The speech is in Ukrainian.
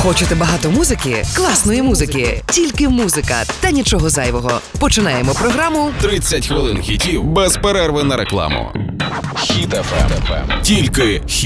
Хочете багато музики? Класної музики. Тільки музика та нічого зайвого. Починаємо програму 30 хвилин хітів без перерви на рекламу. Хіт FM. Тільки